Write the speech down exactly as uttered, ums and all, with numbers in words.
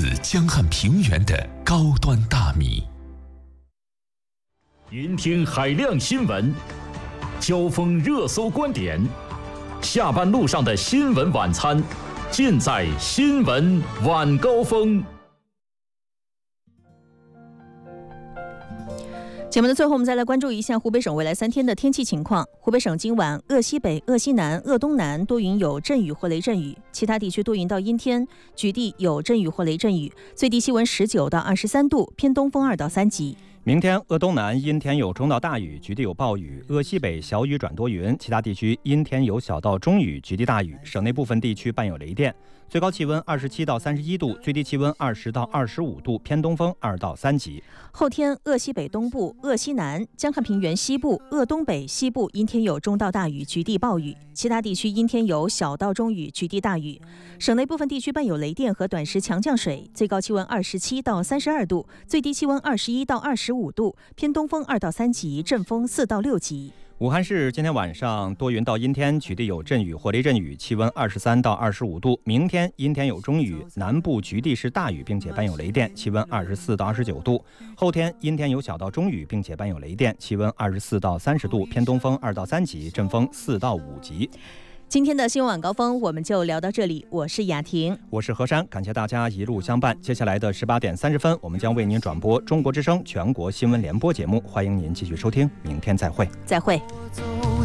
自江汉平原的高端大米。 云听海量新闻，交锋热搜观点，下班路上的新闻晚餐，尽在新闻晚高峰。 节目的最后，我们再来关注一下湖北省未来三天的天气情况。湖北省今晚鄂西北、鄂西南、鄂东南多云有阵雨或雷阵雨，其他地区多云到阴天，局地有阵雨或雷阵雨，最低气温十九到二十三度，偏东风二到三级。 明天鄂东南阴天有中到大雨，局地有暴雨；鄂西北小雨转多云，其他地区阴天有小到中雨，局地大雨。省内部分地区伴有雷电。最高气温二十七到三十一度，最低气温二十到二十五度，偏东风二到三级。 后天鄂西北东部、鄂西南、江汉平原西部、鄂东北西部阴天有中到大雨，局地暴雨；其他地区阴天有小到中雨，局地大雨。省内部分地区伴有雷电和短时强降水。最高气温二十七到三十二度，最低气温二十一到二十五度，偏东风二到三级，阵风四到六级。 武汉市今天晚上多云到阴天，局地有阵雨或雷阵雨，气温二十三到二十五度。明天阴天有中雨，南部局地是大雨，并且伴有雷电，气温二十四到二十九度。后天阴天有小到中雨，并且伴有雷电，气温二十四到三十度，偏东风二到三级，阵风四到五级。 今天的新闻晚高峰我们就聊到这里，我是雅婷， 我是何山，感谢大家一路相伴。接下来的十八点三十分，我们将为您转播中国之声全国新闻联播节目，欢迎您继续收听，明天再会， 再会。